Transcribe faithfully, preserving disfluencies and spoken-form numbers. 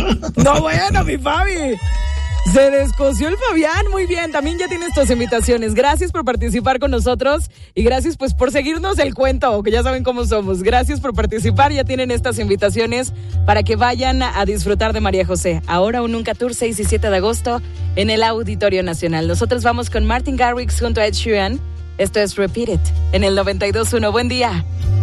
No, bueno, mi Fabi. Se descoció el Fabián, muy bien. También ya tienes tus invitaciones. Gracias por participar con nosotros y gracias pues por seguirnos el cuento, que ya saben cómo somos. Gracias por participar, ya tienen estas invitaciones para que vayan a disfrutar de María José. Ahora o nunca tour seis y siete de agosto en el Auditorio Nacional. Nosotros vamos con Martin Garrix junto a Ed Sheeran. Esto es Repeat It en el noventa y dos punto uno. Buen día.